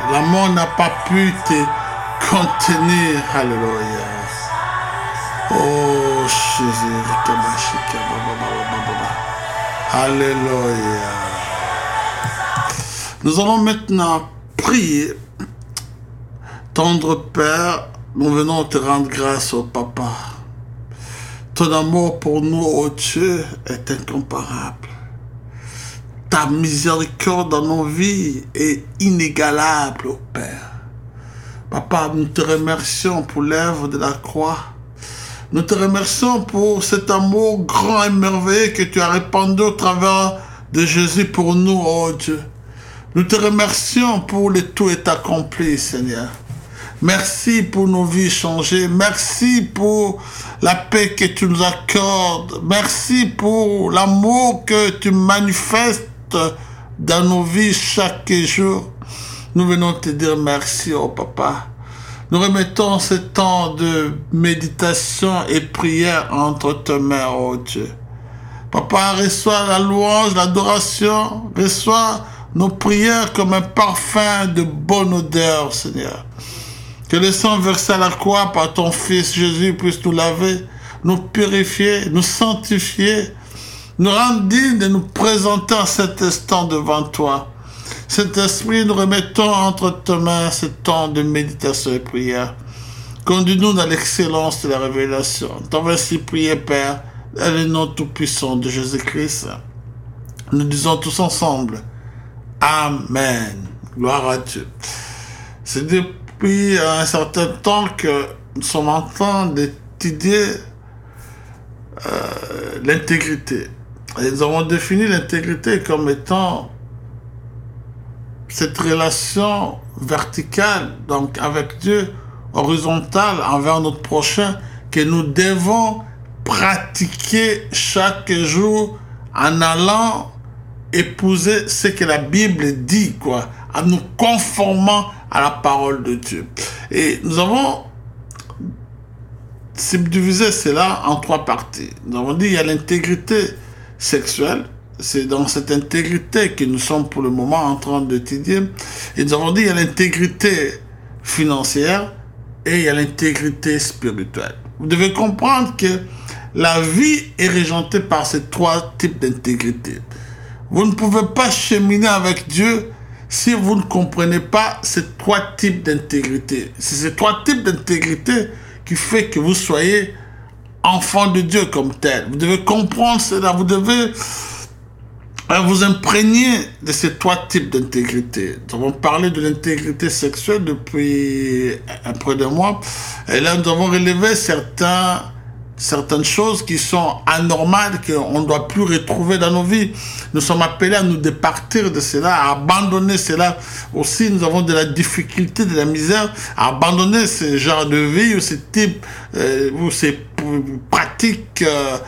La mort n'a pas pu te contenir. Alléluia. Oh Jésus. Alléluia. Nous allons maintenant prier. Tendre Père, nous venons te rendre grâce au Papa. Ton amour pour nous, ô Dieu, est incomparable. Ta miséricorde dans nos vies est inégalable, ô Père. Papa, nous te remercions pour l'œuvre de la croix. Nous te remercions pour cet amour grand et merveilleux que tu as répandu au travers de Jésus pour nous, ô Dieu. Nous te remercions pour le tout est accompli, Seigneur. Merci pour nos vies changées. Merci pour la paix que tu nous accordes. Merci pour l'amour que tu manifestes dans nos vies chaque jour. Nous venons te dire merci, oh Papa. Nous remettons ce temps de méditation et prière entre tes mains, oh Dieu. Papa, reçois la louange, l'adoration, reçois nos prières comme un parfum de bonne odeur, Seigneur. Que le sang versé à la croix par ton Fils Jésus puisse nous laver, nous purifier, nous sanctifier, nous rendre dignes de nous présenter en cet instant devant toi. Saint-Esprit, nous remettons entre tes mains ce temps de méditation et prière. Conduis-nous dans l'excellence de la révélation. T'en ainsi prier, Père, dans le nom tout-puissant de Jésus-Christ. Nous disons tous ensemble, Amen. Gloire à Dieu. C'est depuis un certain temps que nous sommes en train d'étudier l'intégrité. Et nous avons défini l'intégrité comme étant cette relation verticale, donc avec Dieu, horizontale envers notre prochain, que nous devons pratiquer chaque jour en allant épouser ce que la Bible dit, quoi, en nous conformant à la parole de Dieu. Et nous avons subdivisé cela en trois parties. Nous avons dit qu'il y a l'intégrité sexuelle. C'est dans cette intégrité que nous sommes pour le moment en train d'étudier. Et nous avons dit qu'il y a l'intégrité financière et il y a l'intégrité spirituelle. Vous devez comprendre que la vie est régentée par ces trois types d'intégrité. Vous ne pouvez pas cheminer avec Dieu si vous ne comprenez pas ces trois types d'intégrité. C'est ces trois types d'intégrité qui fait que vous soyez enfant de Dieu comme tel. Vous devez comprendre cela. Vous devez vous imprégner de ces trois types d'intégrité. Nous avons parlé de l'intégrité sexuelle depuis près d'un mois. Et là, nous avons relevé certaines choses qui sont anormales, qu'on ne doit plus retrouver dans nos vies. Nous sommes appelés à nous départir de cela, à abandonner cela. Aussi, nous avons de la difficulté, de la misère, à abandonner ce genre de vie ou ce type, ou ces pratiques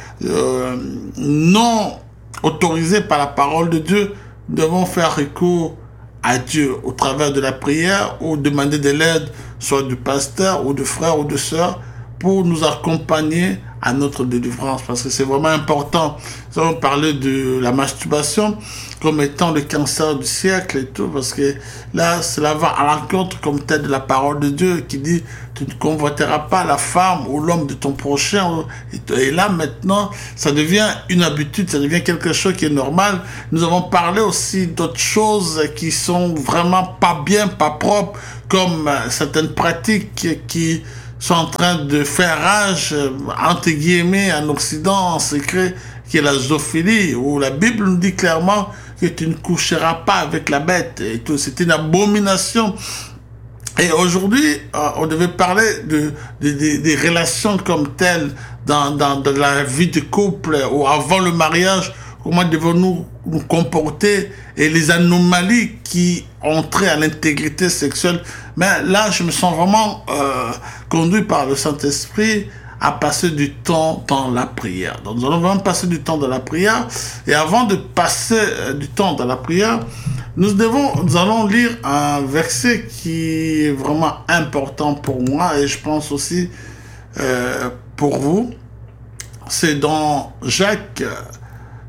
non autorisées par la parole de Dieu. Nous devons faire recours à Dieu au travers de la prière ou demander de l'aide, soit du pasteur ou de frères ou de sœurs, pour nous accompagner à notre délivrance, parce que c'est vraiment important. Nous allons parler de la masturbation comme étant le cancer du siècle et tout, parce que là, cela va à l'encontre comme tel de la parole de Dieu qui dit « Tu ne convoiteras pas la femme ou l'homme de ton prochain ». Et là, maintenant, ça devient une habitude, ça devient quelque chose qui est normal. Nous avons parlé aussi d'autres choses qui sont vraiment pas bien, pas propres, comme certaines pratiques qui sont en train de faire rage, entre guillemets, en Occident, en secret, qui est la zoophilie, où la Bible nous dit clairement que tu ne coucheras pas avec la bête, et tout. C'est une abomination. Et aujourd'hui, on devait parler des relations comme telles dans la vie de couple, ou avant le mariage, comment devons-nous nous comporter, et les anomalies qui entraient à l'intégrité sexuelle. Mais là, je me sens vraiment conduit par le Saint-Esprit à passer du temps dans la prière. Donc, nous allons vraiment passer du temps dans la prière. Et avant de passer du temps dans la prière, nous allons lire un verset qui est vraiment important pour moi, et je pense aussi pour vous. C'est dans Jacques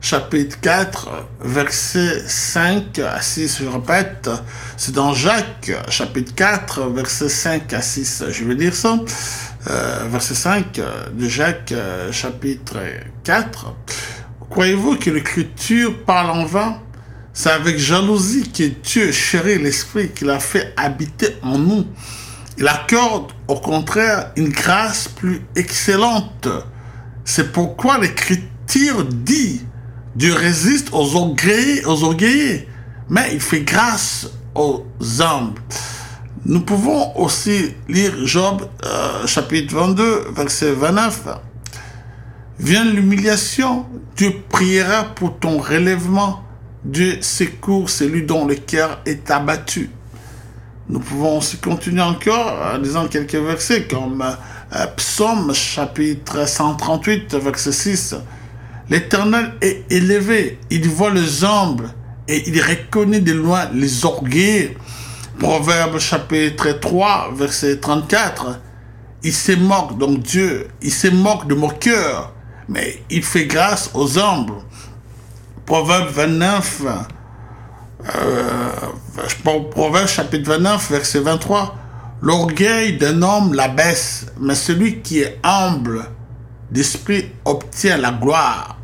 chapitre 4, verset 5 à 6, je répète, c'est dans Jacques, chapitre 4, verset 5 à 6, je vais lire ça, verset 5 de Jacques, chapitre 4. Croyez-vous que l'Écriture parle en vain? C'est avec jalousie que Dieu chérit l'Esprit qu'il a fait habiter en nous. Il accorde, au contraire, une grâce plus excellente. C'est pourquoi l'Écriture dit: Dieu résiste aux orgueillés, mais il fait grâce aux humbles. Nous pouvons aussi lire Job, chapitre 22, verset 29. Vient l'humiliation, Dieu priera pour ton relèvement. Dieu secourt celui dont le cœur est abattu. Nous pouvons aussi continuer encore en lisant quelques versets comme Psaume chapitre 138 verset 6. L'Éternel est élevé, il voit les humbles et il reconnaît de loin les orgueilleux. Proverbe chapitre 3 verset 34. Il se moque, donc Dieu, il se moque de moqueurs, mais il fait grâce aux humbles. Proverbe 29, Proverbe chapitre 29, verset 23. L'orgueil d'un homme l'abaisse, mais celui qui est humble d'esprit obtient la gloire.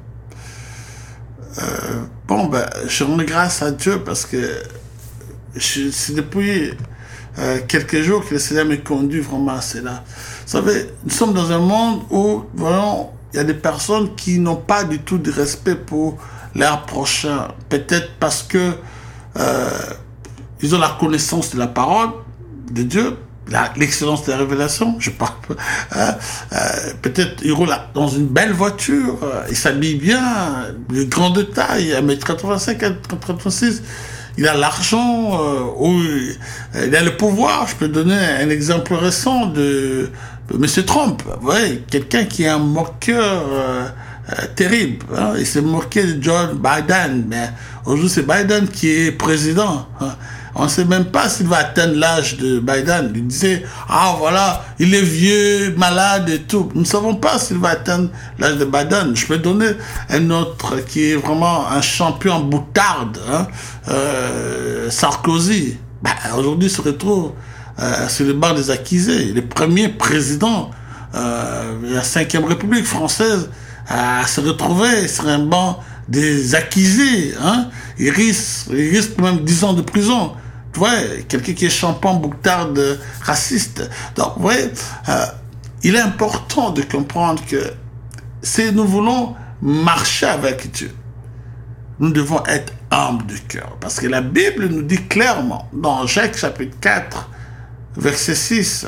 Je rends grâce à Dieu parce que c'est depuis quelques jours que le Seigneur me conduit vraiment à cela. Vous savez, nous sommes dans un monde où, voyons, il y a des personnes qui n'ont pas du tout de respect pour leur prochain. Peut-être parce que ils ont la connaissance de la parole de Dieu, l'excellence de la révélation, je parle. Peut-être ils roulent dans une belle voiture, ils s'habillent bien, de grande taille, 1m85, 1m86. Il a l'argent, il a le pouvoir. Je peux donner un exemple récent de M. Trump. Vous voyez, quelqu'un qui est un moqueur terrible. Hein. Il s'est moqué de John Biden, mais aujourd'hui c'est Biden qui est président. Hein. On ne sait même pas s'il va atteindre l'âge de Biden. Il disait, ah voilà, il est vieux, malade et tout. Nous ne savons pas s'il va atteindre l'âge de Biden. Je peux donner un autre qui est vraiment un champion en boutarde, hein, Sarkozy. Aujourd'hui, se retrouve sur le banc des accusés. Le premier président de la 5e République française à se retrouver sur un banc des accusés. Hein. Il risque même 10 ans de prison. Tu vois, quelqu'un qui est champion boutarde raciste. Donc, vous voyez, il est important de comprendre que si nous voulons marcher avec Dieu, nous devons être humbles de cœur. Parce que la Bible nous dit clairement, dans Jacques chapitre 4, verset 6,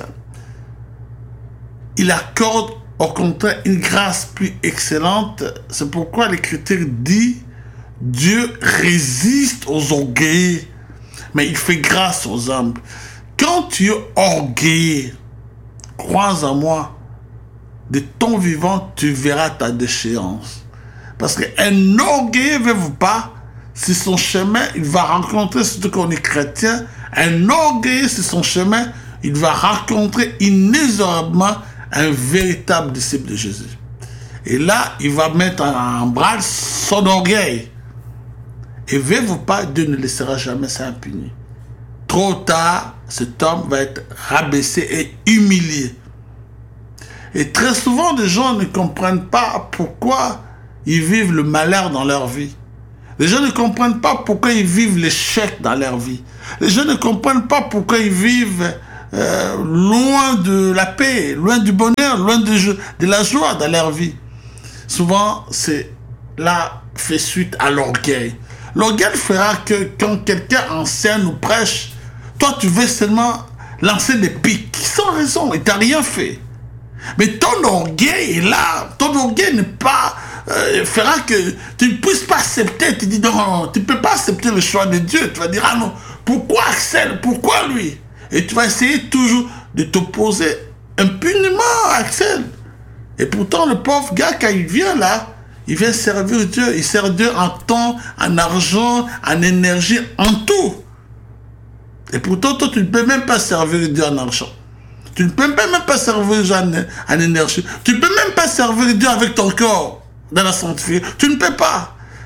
il accorde au contraire une grâce plus excellente. C'est pourquoi l'Écriture dit, Dieu résiste aux orgueilleux, mais il fait grâce aux humbles. Quand tu es orgueilleux, crois en moi, de ton vivant, tu verras ta déchéance. Parce qu'un orgueilleux, veux-vous pas, si son chemin, il va rencontrer, surtout qu'on est chrétien, un orgueilleux, sur son chemin, il va rencontrer inexorablement un véritable disciple de Jésus. Et là, il va mettre en branle son orgueil. Et veux-vous pas, Dieu ne laissera jamais ça impuni. Trop tard, cet homme va être rabaissé et humilié. Et très souvent, les gens ne comprennent pas pourquoi ils vivent le malheur dans leur vie. Les gens ne comprennent pas pourquoi ils vivent l'échec dans leur vie. Les gens ne comprennent pas pourquoi ils vivent loin de la paix, loin du bonheur, loin de la joie dans leur vie. Souvent, c'est là fait suite à l'orgueil. L'orgueil fera que quand quelqu'un enseigne ou prêche, toi tu veux seulement lancer des pics sans raison, il t'a rien fait. Mais ton orgueil est là, ton orgueil n'est pas fera que tu ne puisses pas accepter. Tu dis non, tu ne peux pas accepter le choix de Dieu. Tu vas dire ah non, pourquoi Axel, pourquoi lui? Et tu vas essayer toujours de t'opposer impunément à Axel. Et pourtant le pauvre gars, quand il vient là, il vient servir Dieu. Il sert Dieu en temps, en argent, en énergie, en tout. Et pourtant, toi, tu ne peux même pas servir Dieu en argent. Tu ne peux même pas servir Dieu en énergie. Tu ne peux même pas servir Dieu avec ton corps dans la sanctification. Tu ne peux pas.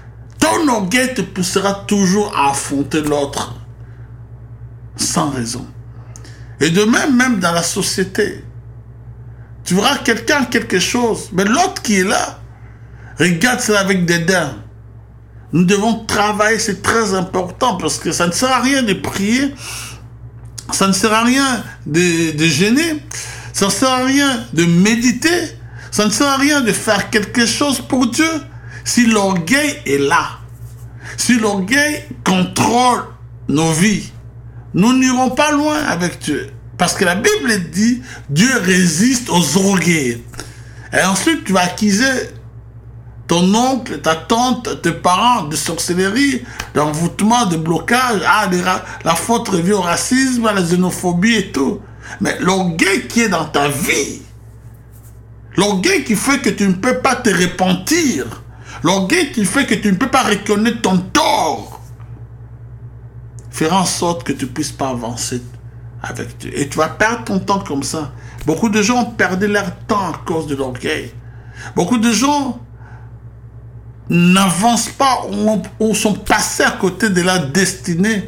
ton orgueil te poussera toujours à affronter l'autre sans raison. Et de même dans la société, tu verras quelqu'un, quelque chose, mais l'autre qui est là, regarde cela avec dédain. Nous devons travailler, c'est très important, parce que ça ne sert à rien de prier, ça ne sert à rien de gêner, ça ne sert à rien de méditer, ça ne sert à rien de faire quelque chose pour Dieu, si l'orgueil est là, si l'orgueil contrôle nos vies. Nous n'irons pas loin avec Dieu. Parce que la Bible dit, Dieu résiste aux orgueils. Et ensuite, tu vas accuser ton oncle, ta tante, tes parents de sorcellerie, d'envoûtement, de blocage. Ah, la faute revient au racisme, à la xénophobie et tout. Mais l'orgueil qui est dans ta vie, l'orgueil qui fait que tu ne peux pas te repentir, l'orgueil qui fait que tu ne peux pas reconnaître ton tort, fera en sorte que tu ne puisses pas avancer avec Dieu. Et tu vas perdre ton temps comme ça. Beaucoup de gens ont perdu leur temps à cause de l'orgueil. Beaucoup de gens n'avancent pas ou sont passés à côté de leur destinée.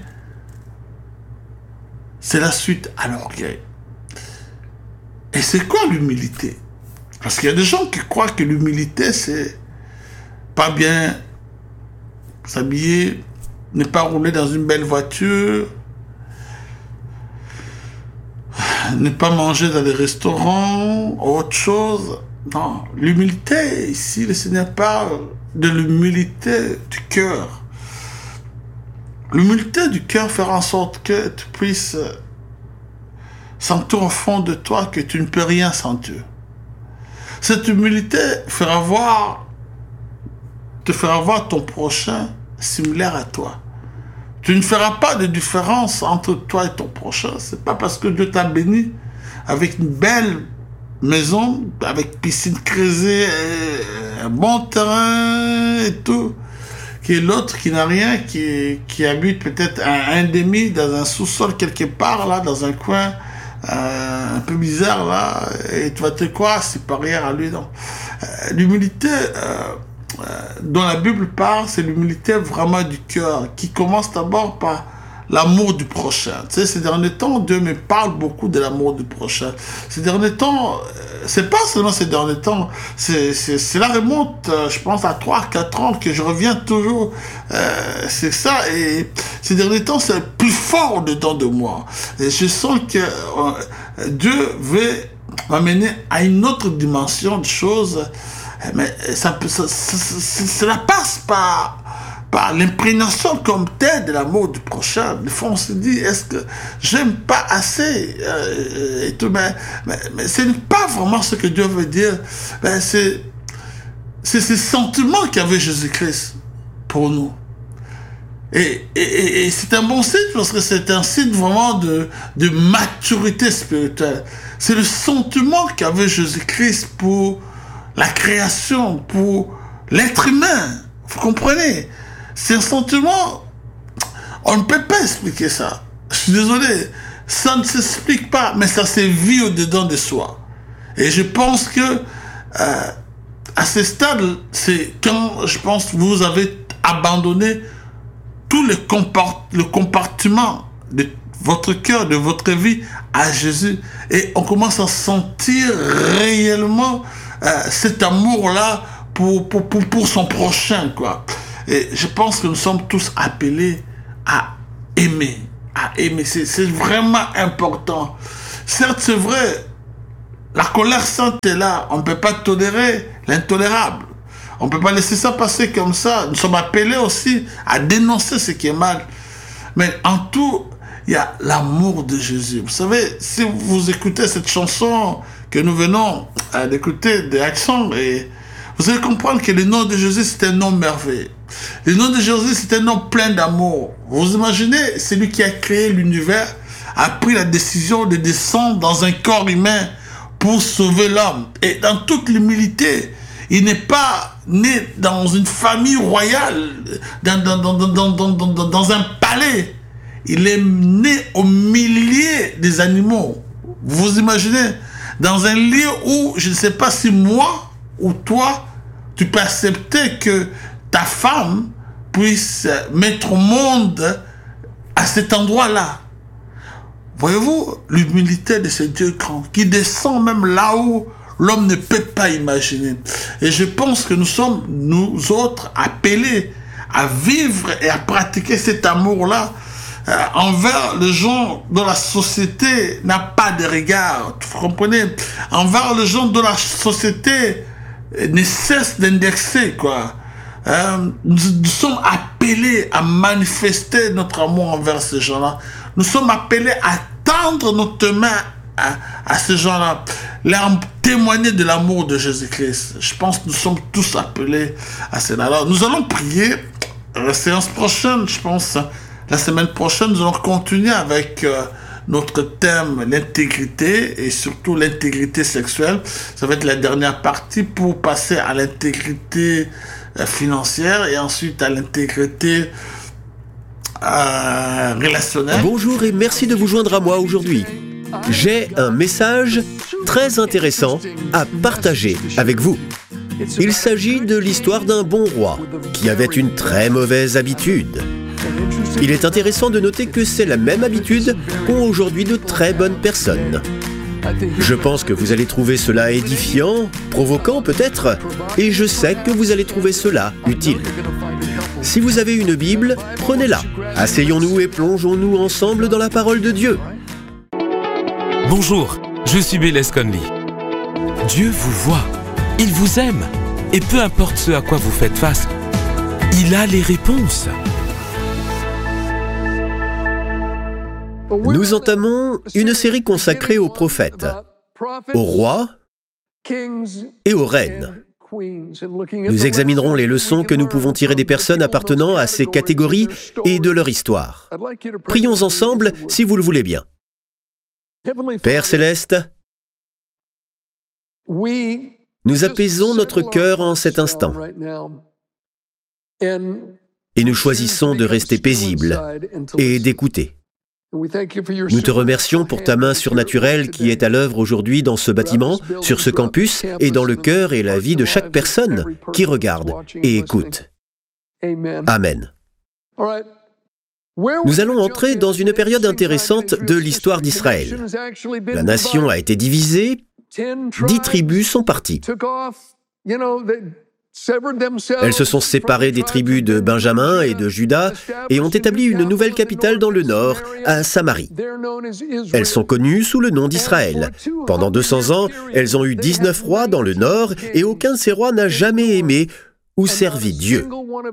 C'est la suite à l'orgueil. Et c'est quoi l'humilité? Parce qu'il y a des gens qui croient que l'humilité, c'est pas bien s'habiller, ne pas rouler dans une belle voiture, ne pas manger dans les restaurants, autre chose. Non, l'humilité, ici, le Seigneur parle de l'humilité du cœur. L'humilité du cœur fera en sorte que tu puisses sentir au fond de toi que tu ne peux rien sans Dieu. Cette humilité te fera voir ton prochain similaire à toi. Tu ne feras pas de différence entre toi et ton prochain. C'est pas parce que Dieu t'a béni avec une belle maison, avec piscine creusée, un bon terrain et tout, que l'autre qui n'a rien, qui habite peut-être un demi dans un sous-sol quelque part, là, dans un coin un peu bizarre, là, et tu vas te croire supérieur à lui. Non. L'humilité dont la Bible parle, c'est l'humilité vraiment du cœur, qui commence d'abord par l'amour du prochain. Tu sais, ces derniers temps, Dieu me parle beaucoup de l'amour du prochain. Ces derniers temps, c'est pas seulement ces derniers temps, cela remonte, je pense, à 3-4 ans que je reviens toujours. C'est ça, et ces derniers temps, c'est plus fort dedans de moi. Et je sens que Dieu veut m'amener à une autre dimension de choses. Mais cela passe par l'imprégnation comme telle de l'amour du prochain. Des fois, on se dit, est-ce que j'aime pas assez et tout, mais ce n'est pas vraiment ce que Dieu veut dire. C'est ce sentiment qu'avait Jésus-Christ pour nous. Et c'est un bon signe, parce que c'est un signe vraiment de maturité spirituelle. C'est le sentiment qu'avait Jésus-Christ pour la création, pour l'être humain. Vous comprenez? C'est un sentiment, on ne peut pas expliquer ça. Je suis désolé, ça ne s'explique pas, mais ça se vit au-dedans de soi. Et je pense que à ce stade, c'est quand, je pense, vous avez abandonné tout le compartiment de votre cœur, de votre vie à Jésus. Et on commence à sentir réellement cet amour-là pour son prochain, quoi. Et je pense que nous sommes tous appelés à aimer. C'est vraiment important. Certes, c'est vrai, la colère sainte est là. On ne peut pas tolérer l'intolérable. On ne peut pas laisser ça passer comme ça. Nous sommes appelés aussi à dénoncer ce qui est mal. Mais en tout, il y a l'amour de Jésus. Vous savez, si vous écoutez cette chanson que nous venons d'écouter de Action, et vous allez comprendre que le nom de Jésus, c'est un nom merveilleux. Le nom de Jésus, c'est un nom plein d'amour. Vous imaginez, celui qui a créé l'univers a pris la décision de descendre dans un corps humain pour sauver l'homme. Et dans toute l'humilité, il n'est pas né dans une famille royale, dans un palais. Il est né au milieu des animaux. Vous imaginez, dans un lieu où, je ne sais pas si moi ou toi, tu peux accepter que ta femme puisse mettre au monde à cet endroit-là. Voyez-vous l'humilité de ce Dieu grand qui descend même là où l'homme ne peut pas imaginer. Et je pense que nous sommes, nous autres, appelés à vivre et à pratiquer cet amour-là envers les gens dont la société n'a pas de regard. Vous comprenez? Envers les gens dont la société ne cesse d'indexer, quoi. Nous sommes appelés à manifester notre amour envers ces gens-là. Nous sommes appelés à tendre notre main à ces gens-là, leur témoigner de l'amour de Jésus-Christ. Je pense que nous sommes tous appelés à cela. Alors, nous allons prier. La séance prochaine, je pense, la semaine prochaine, nous allons continuer avec notre thème, l'intégrité, et surtout l'intégrité sexuelle. Ça va être la dernière partie pour passer à l'intégrité financière et ensuite à l'intégrité relationnelle. Bonjour et merci de vous joindre à moi aujourd'hui. J'ai un message très intéressant à partager avec vous. Il s'agit de l'histoire d'un bon roi qui avait une très mauvaise habitude. Il est intéressant de noter que c'est la même habitude qu'ont aujourd'hui de très bonnes personnes. Je pense que vous allez trouver cela édifiant, provoquant peut-être, et je sais que vous allez trouver cela utile. Si vous avez une Bible, prenez-la. Asseyons-nous et plongeons-nous ensemble dans la parole de Dieu. Bonjour, je suis Bill Conley. Dieu vous voit, il vous aime, et peu importe ce à quoi vous faites face, il a les réponses. Nous entamons une série consacrée aux prophètes, aux rois et aux reines. Nous examinerons les leçons que nous pouvons tirer des personnes appartenant à ces catégories et de leur histoire. Prions ensemble si vous le voulez bien. Père Céleste, nous apaisons notre cœur en cet instant et nous choisissons de rester paisibles et d'écouter. Nous te remercions pour ta main surnaturelle qui est à l'œuvre aujourd'hui dans ce bâtiment, sur ce campus et dans le cœur et la vie de chaque personne qui regarde et écoute. Amen. Nous allons entrer dans une période intéressante de l'histoire d'Israël. La nation a été divisée, 10 tribus sont parties. Elles se sont séparées des tribus de Benjamin et de Juda et ont établi une nouvelle capitale dans le nord, à Samarie. Elles sont connues sous le nom d'Israël. Pendant 200 ans, elles ont eu 19 rois dans le nord et aucun de ces rois n'a jamais aimé ou servi Dieu.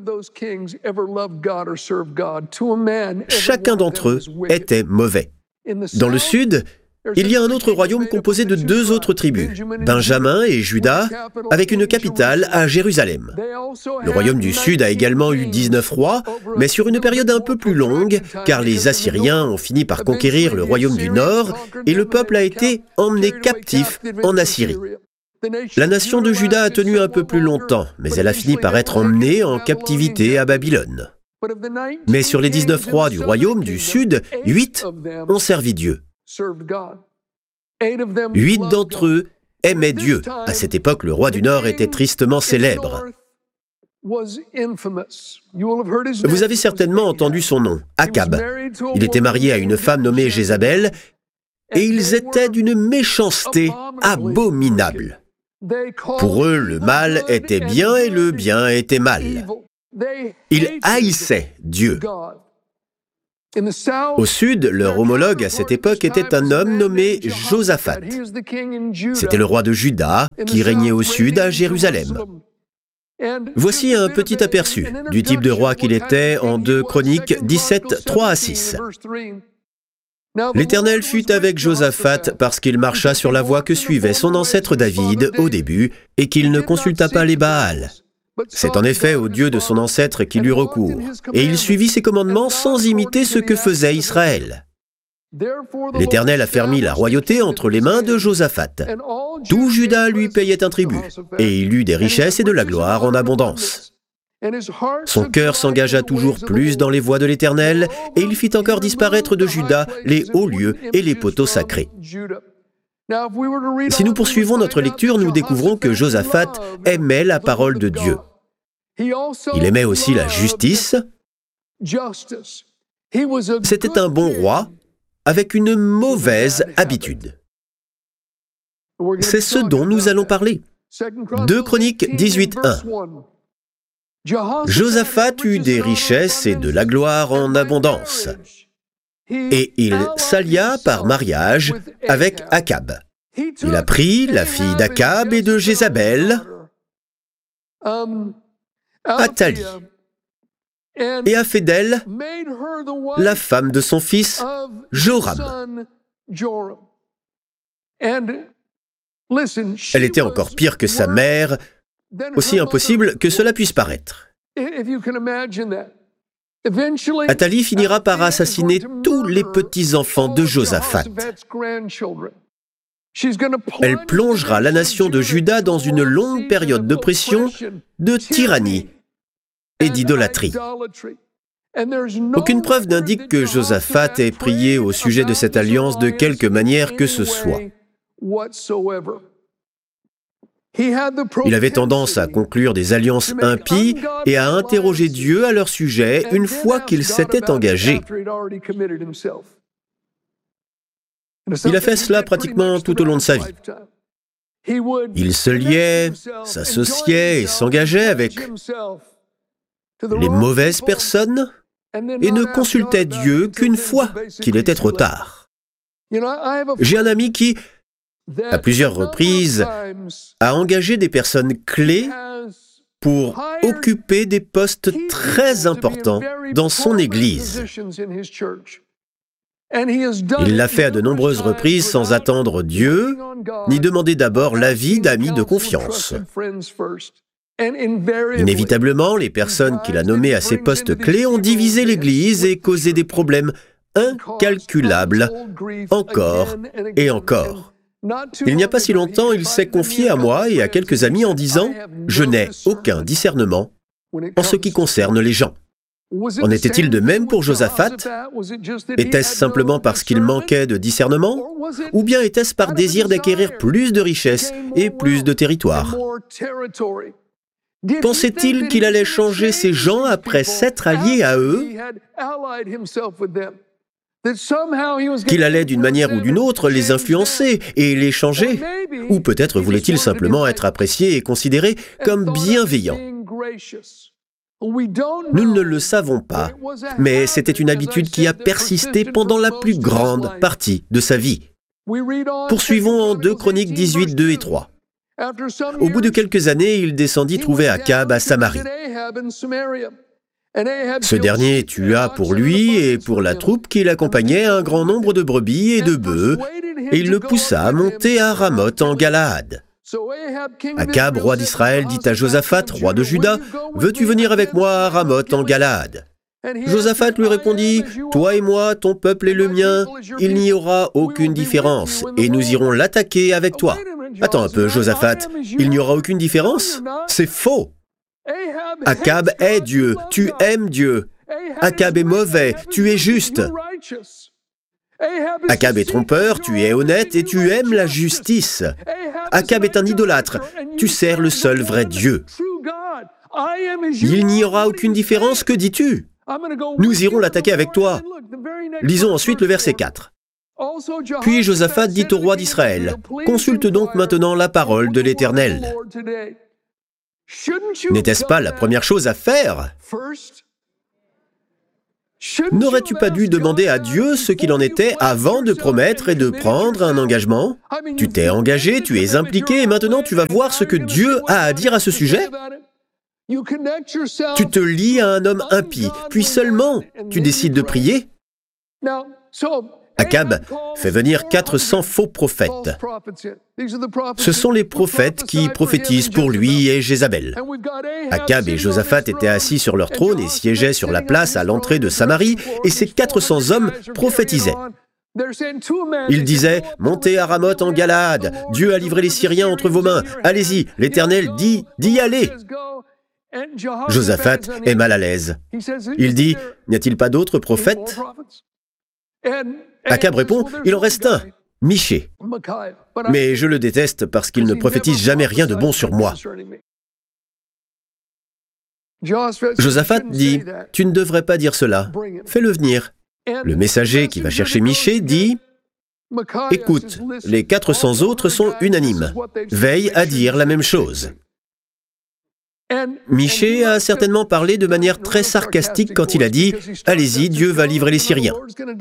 Chacun d'entre eux était mauvais. Dans le sud, il y a un autre royaume composé de 2 autres tribus, Benjamin et Juda, avec une capitale à Jérusalem. Le royaume du sud a également eu 19 rois, mais sur une période un peu plus longue, car les Assyriens ont fini par conquérir le royaume du nord et le peuple a été emmené captif en Assyrie. La nation de Juda a tenu un peu plus longtemps, mais elle a fini par être emmenée en captivité à Babylone. Mais sur les 19 rois du royaume du sud, 8 ont servi Dieu. 8 d'entre eux aimaient Dieu. À cette époque, le roi du Nord était tristement célèbre. Vous avez certainement entendu son nom, Akab. Il était marié à une femme nommée Jézabel, et ils étaient d'une méchanceté abominable. Pour eux, le mal était bien et le bien était mal. Ils haïssaient Dieu. Au sud, leur homologue à cette époque était un homme nommé Josaphat. C'était le roi de Juda qui régnait au sud à Jérusalem. Voici un petit aperçu du type de roi qu'il était en 2 Chroniques 17, 3 à 6. L'Éternel fut avec Josaphat parce qu'il marcha sur la voie que suivait son ancêtre David au début et qu'il ne consulta pas les Baals. C'est en effet au Dieu de son ancêtre qu'il eut recours, et il suivit ses commandements sans imiter ce que faisait Israël. L'Éternel affermit la royauté entre les mains de Josaphat. Tout Juda lui payait un tribut, et il eut des richesses et de la gloire en abondance. Son cœur s'engagea toujours plus dans les voies de l'Éternel, et il fit encore disparaître de Juda les hauts lieux et les poteaux sacrés. Si nous poursuivons notre lecture, nous découvrons que Josaphat aimait la parole de Dieu. Il aimait aussi la justice. C'était un bon roi avec une mauvaise habitude. C'est ce dont nous allons parler. 2 Chroniques 18:1. Josaphat eut des richesses et de la gloire en abondance. Et il s'allia par mariage avec Akab. Il a pris la fille d'Akab et de Jézabel, Athalie, et a fait d'elle la femme de son fils Joram. Elle était encore pire que sa mère, aussi impossible que cela puisse paraître. Athalie finira par assassiner tous les petits-enfants de Josaphat. Elle plongera la nation de Juda dans une longue période d'oppression, de tyrannie et d'idolâtrie. Aucune preuve n'indique que Josaphat ait prié au sujet de cette alliance de quelque manière que ce soit. Il avait tendance à conclure des alliances impies et à interroger Dieu à leur sujet une fois qu'il s'était engagé. Il a fait cela pratiquement tout au long de sa vie. Il se liait, s'associait et s'engageait avec les mauvaises personnes et ne consultait Dieu qu'une fois qu'il était trop tard. J'ai un ami qui, à plusieurs reprises, a engagé des personnes clés pour occuper des postes très importants dans son Église. Il l'a fait à de nombreuses reprises sans attendre Dieu, ni demander d'abord l'avis d'amis de confiance. Inévitablement, les personnes qu'il a nommées à ces postes clés ont divisé l'Église et causé des problèmes incalculables, encore et encore. Il n'y a pas si longtemps, il s'est confié à moi et à quelques amis en disant « Je n'ai aucun discernement en ce qui concerne les gens ». En était-il de même pour Josaphat? Était-ce simplement parce qu'il manquait de discernement? Ou bien était-ce par désir d'acquérir plus de richesses et plus de territoire? Pensait-il qu'il allait changer ces gens après s'être allié à eux? Qu'il allait d'une manière ou d'une autre les influencer et les changer? Ou peut-être voulait-il simplement être apprécié et considéré comme bienveillant? Nous ne le savons pas, mais c'était une habitude qui a persisté pendant la plus grande partie de sa vie. Poursuivons en 2 Chroniques 18, 2 et 3. Au bout de quelques années, il descendit trouver Akab à Samarie. Ce dernier tua pour lui et pour la troupe qui l'accompagnait un grand nombre de brebis et de bœufs, et il le poussa à monter à Ramoth en Galaad. Akab, roi d'Israël, dit à Josaphat, roi de Juda, « Veux-tu venir avec moi à Ramoth en Galaad ?» Josaphat lui répondit, « Toi et moi, ton peuple et le mien, il n'y aura aucune différence, et nous irons l'attaquer avec toi. » Attends un peu, Josaphat, il n'y aura aucune différence? C'est faux! Akab est Dieu, tu aimes Dieu. Akab est mauvais, tu es juste. Akab est trompeur, tu es honnête et tu aimes la justice. Akab est un idolâtre, tu sers le seul vrai Dieu. Il n'y aura aucune différence, que dis-tu? Nous irons l'attaquer avec toi. Lisons ensuite le verset 4. Puis Josaphat dit au roi d'Israël, « Consulte donc maintenant la parole de l'Éternel. » N'était-ce pas la première chose à faire? N'aurais-tu pas dû demander à Dieu ce qu'il en était avant de promettre et de prendre un engagement? Tu t'es engagé, tu es impliqué, et maintenant tu vas voir ce que Dieu a à dire à ce sujet? Tu te lies à un homme impie, puis seulement tu décides de prier? Akab fait venir 400 faux prophètes. Ce sont les prophètes qui prophétisent pour lui et Jézabel. Akab et Josaphat étaient assis sur leur trône et siégeaient sur la place à l'entrée de Samarie, et ces 400 hommes prophétisaient. Ils disaient « Montez à Ramoth en Galaad, Dieu a livré les Syriens entre vos mains, allez-y, l'Éternel dit d'y aller !» Josaphat est mal à l'aise. Il dit « N'y a-t-il pas d'autres prophètes ?» Akab répond, il en reste un, Michée. Mais je le déteste parce qu'il ne prophétise jamais rien de bon sur moi. Josaphat dit « Tu ne devrais pas dire cela, fais-le venir. » Le messager qui va chercher Michée dit « Écoute, les 400 autres sont unanimes. Veille à dire la même chose. » Michée a certainement parlé de manière très sarcastique quand il a dit « Allez-y, Dieu va livrer les Syriens. »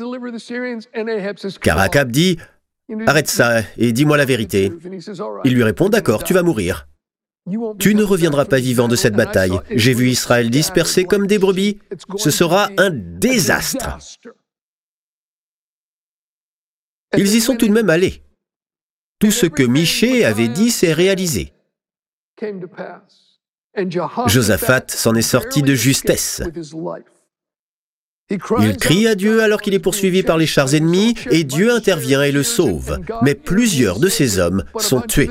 Car Akab dit « Arrête ça et dis-moi la vérité. » Il lui répond « D'accord, tu vas mourir. Tu ne reviendras pas vivant de cette bataille. J'ai vu Israël dispersé comme des brebis. Ce sera un désastre. » Ils y sont tout de même allés. Tout ce que Michée avait dit s'est réalisé. Josaphat s'en est sorti de justesse. Il crie à Dieu alors qu'il est poursuivi par les chars ennemis et Dieu intervient et le sauve. Mais plusieurs de ses hommes sont tués.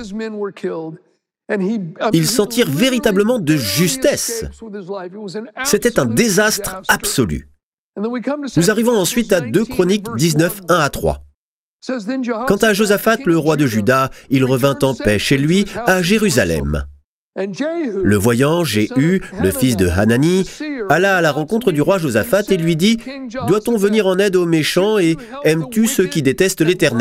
Il s'en tire véritablement de justesse. C'était un désastre absolu. Nous arrivons ensuite à 2 Chroniques 19, 1 à 3. Quant à Josaphat, le roi de Juda, il revint en paix chez lui à Jérusalem. Le voyant, Jéhu, le fils de Hanani, alla à la rencontre du roi Josaphat et lui dit « Doit-on venir en aide aux méchants et aimes-tu ceux qui détestent l'Éternel ?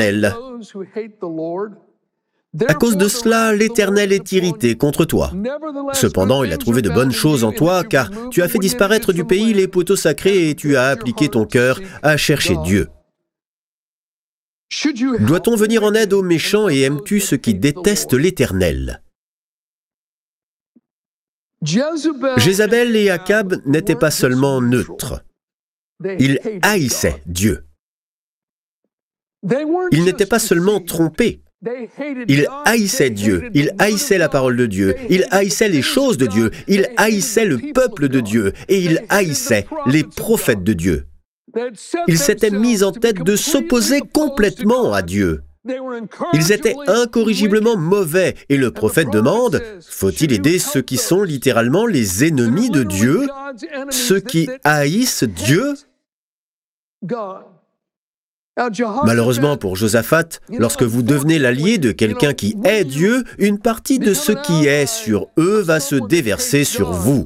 À cause de cela, l'Éternel est irrité contre toi. Cependant, il a trouvé de bonnes choses en toi, car tu as fait disparaître du pays les poteaux sacrés et tu as appliqué ton cœur à chercher Dieu. Doit-on venir en aide aux méchants et aimes-tu ceux qui détestent l'Éternel ? » Jézabel et Akab n'étaient pas seulement neutres. Ils haïssaient Dieu. Ils n'étaient pas seulement trompés. Ils haïssaient Dieu, ils haïssaient la parole de Dieu, ils haïssaient les choses de Dieu, ils haïssaient le peuple de Dieu et ils haïssaient les prophètes de Dieu. Ils s'étaient mis en tête de s'opposer complètement à Dieu. Ils étaient incorrigiblement mauvais et le prophète demande « Faut-il aider ceux qui sont littéralement les ennemis de Dieu, ceux qui haïssent Dieu ?» Malheureusement pour Josaphat, lorsque vous devenez l'allié de quelqu'un qui hait Dieu, une partie de ce qui est sur eux va se déverser sur vous.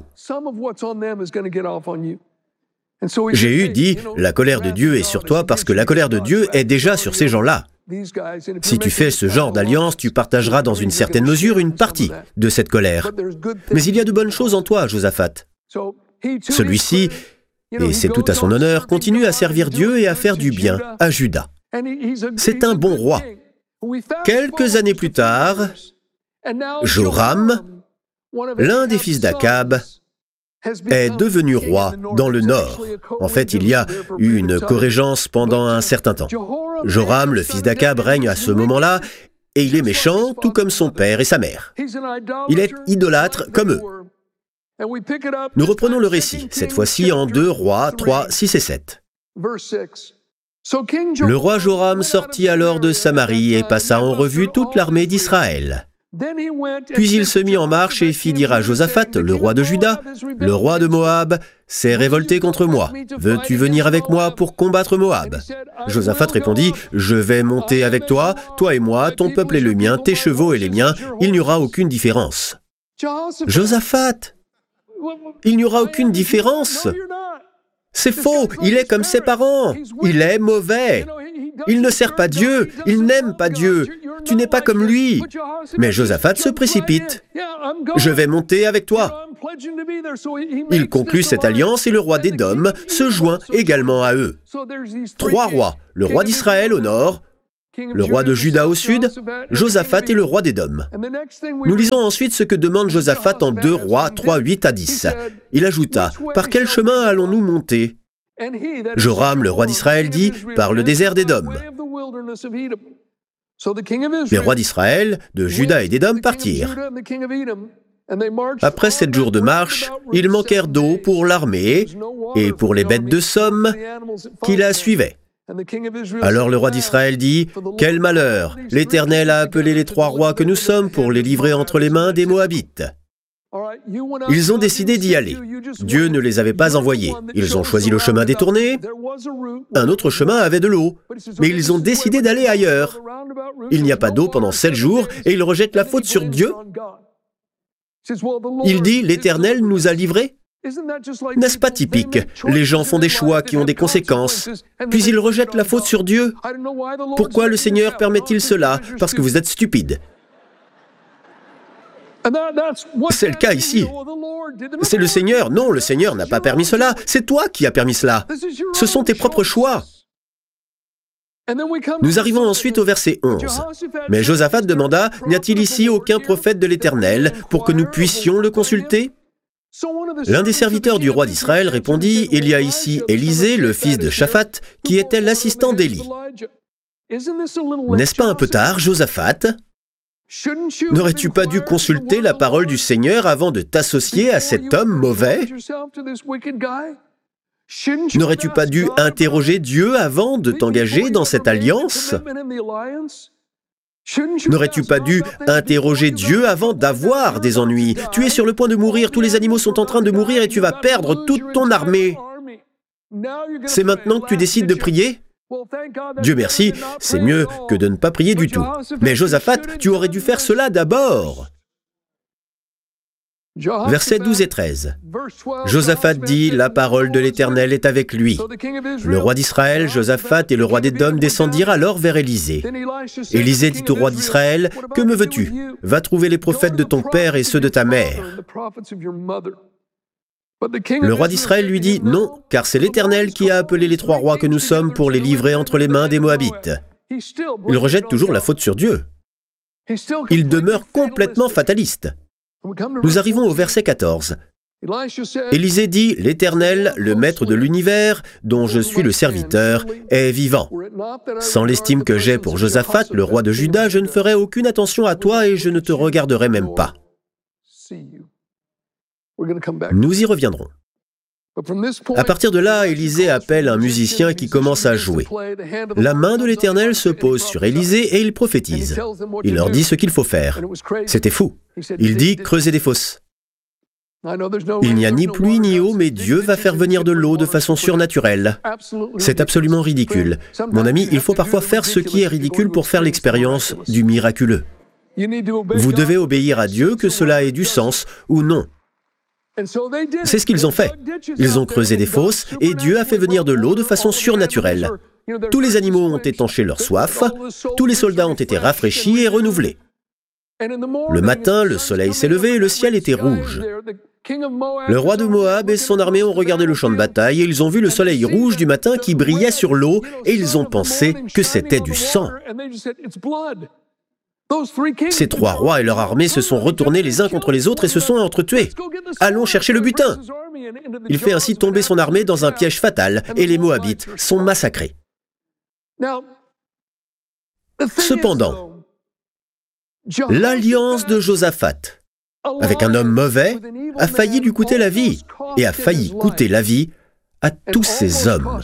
Jéhu dit « La colère de Dieu est sur toi parce que la colère de Dieu est déjà sur ces gens-là. » Si tu fais ce genre d'alliance, tu partageras dans une certaine mesure une partie de cette colère. Mais il y a de bonnes choses en toi, Josaphat. Celui-ci, et c'est tout à son honneur, continue à servir Dieu et à faire du bien à Juda. C'est un bon roi. Quelques années plus tard, Joram, l'un des fils d'Akab, est devenu roi dans le nord. En fait, il y a eu une corrégence pendant un certain temps. Joram, le fils d'Akab, règne à ce moment-là, et il est méchant, tout comme son père et sa mère. Il est idolâtre comme eux. Nous reprenons le récit, cette fois-ci en 2 Rois 3, 6 et 7. Le roi Joram sortit alors de Samarie et passa en revue toute l'armée d'Israël. Puis il se mit en marche et fit dire à Josaphat, le roi de Juda, « Le roi de Moab s'est révolté contre moi. Veux-tu venir avec moi pour combattre Moab ?» Josaphat répondit, « Je vais monter avec toi, toi et moi, ton peuple et le mien, tes chevaux et les miens, il n'y aura aucune différence. » Josaphat, il n'y aura aucune différence. C'est faux, il est comme ses parents, il est mauvais. Il ne sert pas Dieu, il n'aime pas Dieu. Tu n'es pas comme lui. Mais Josaphat se précipite. Je vais monter avec toi. Il conclut cette alliance et le roi d'Édom se joint également à eux. 3 rois, le roi d'Israël au nord, le roi de Juda au sud, Josaphat et le roi d'Édom. Nous lisons ensuite ce que demande Josaphat en 2 Rois 3, 8 à 10. Il ajouta, « Par quel chemin allons-nous monter ?» Joram, le roi d'Israël, dit, « Par le désert d'Édom. » Les rois d'Israël, de Juda et d'Édom partirent. Après 7 jours de marche, ils manquèrent d'eau pour l'armée et pour les bêtes de somme qui la suivaient. Alors le roi d'Israël dit, « Quel malheur! L'Éternel a appelé les 3 rois que nous sommes pour les livrer entre les mains des Moabites. » Ils ont décidé d'y aller. Dieu ne les avait pas envoyés. Ils ont choisi le chemin détourné. Un autre chemin avait de l'eau, mais ils ont décidé d'aller ailleurs. Il n'y a pas d'eau pendant 7 jours et ils rejettent la faute sur Dieu. Il dit, « L'Éternel nous a livrés. » N'est-ce pas typique? Les gens font des choix qui ont des conséquences, puis ils rejettent la faute sur Dieu. Pourquoi le Seigneur permet-il cela? Parce que vous êtes stupide. C'est le cas ici. C'est le Seigneur. Non, le Seigneur n'a pas permis cela. C'est toi qui as permis cela. Ce sont tes propres choix. Nous arrivons ensuite au verset 11. Mais Josaphat demanda, « N'y a-t-il ici aucun prophète de l'Éternel pour que nous puissions le consulter ?» L'un des serviteurs du roi d'Israël répondit, « Il y a ici Élisée, le fils de Shaphat, qui était l'assistant d'Élie. » N'est-ce pas un peu tard, Josaphat? N'aurais-tu pas dû consulter la parole du Seigneur avant de t'associer à cet homme mauvais? N'aurais-tu pas dû interroger Dieu avant de t'engager dans cette alliance? N'aurais-tu pas dû interroger Dieu avant d'avoir des ennuis? Tu es sur le point de mourir, tous les animaux sont en train de mourir et tu vas perdre toute ton armée. C'est maintenant que tu décides de prier? Dieu merci, c'est mieux que de ne pas prier du tout. Mais Josaphat, tu aurais dû faire cela d'abord. Versets 12 et 13. Josaphat dit, « La parole de l'Éternel est avec lui. » Le roi d'Israël, Josaphat et le roi d'Édom descendirent alors vers Élisée. Élisée dit au roi d'Israël, « Que me veux-tu? Va trouver les prophètes de ton père et ceux de ta mère. » Le roi d'Israël lui dit, « Non, car c'est l'Éternel qui a appelé les 3 rois que nous sommes pour les livrer entre les mains des Moabites. » Il rejette toujours la faute sur Dieu. Il demeure complètement fataliste. Nous arrivons au verset 14. Élisée dit, « L'Éternel, le maître de l'univers, dont je suis le serviteur, est vivant. Sans l'estime que j'ai pour Josaphat, le roi de Juda, je ne ferai aucune attention à toi et je ne te regarderai même pas. » Nous y reviendrons. À partir de là, Élisée appelle un musicien qui commence à jouer. La main de l'Éternel se pose sur Élisée et il prophétise. Il leur dit ce qu'il faut faire. C'était fou. Il dit « Creusez des fosses. Il n'y a ni pluie ni eau, mais Dieu va faire venir de l'eau de façon surnaturelle. » C'est absolument ridicule. Mon ami, il faut parfois faire ce qui est ridicule pour faire l'expérience du miraculeux. Vous devez obéir à Dieu, que cela ait du sens ou non. C'est ce qu'ils ont fait. Ils ont creusé des fosses et Dieu a fait venir de l'eau de façon surnaturelle. Tous les animaux ont étanché leur soif, tous les soldats ont été rafraîchis et renouvelés. Le matin, le soleil s'est levé et le ciel était rouge. Le roi de Moab et son armée ont regardé le champ de bataille et ils ont vu le soleil rouge du matin qui brillait sur l'eau et ils ont pensé que c'était du sang. Ces 3 rois et leur armée se sont retournés les uns contre les autres et se sont entretués. Allons chercher le butin. Il fait ainsi tomber son armée dans un piège fatal et les Moabites sont massacrés. Cependant, l'alliance de Josaphat avec un homme mauvais a failli lui coûter la vie et a failli coûter la vie à tous ces hommes.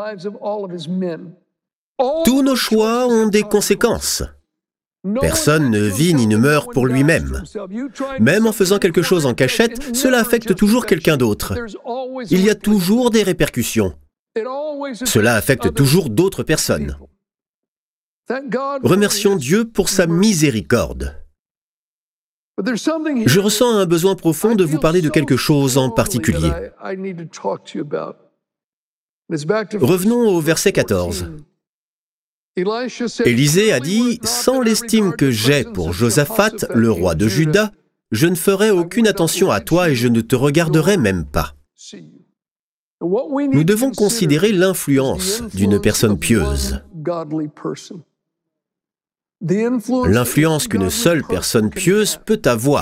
Tous nos choix ont des conséquences. Personne ne vit ni ne meurt pour lui-même. Même en faisant quelque chose en cachette, cela affecte toujours quelqu'un d'autre. Il y a toujours des répercussions. Cela affecte toujours d'autres personnes. Remercions Dieu pour sa miséricorde. Je ressens un besoin profond de vous parler de quelque chose en particulier. Revenons au verset 14. Élisée a dit, « Sans l'estime que j'ai pour Josaphat, le roi de Juda, je ne ferai aucune attention à toi et je ne te regarderai même pas. » Nous devons considérer l'influence d'une personne pieuse. L'influence qu'une seule personne pieuse peut avoir.